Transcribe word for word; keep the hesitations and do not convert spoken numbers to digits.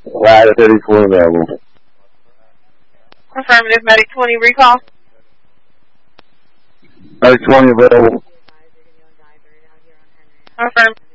Ladder thirty-four available. Affirmative, Medic twenty, recall. Medic twenty available. Affirmative.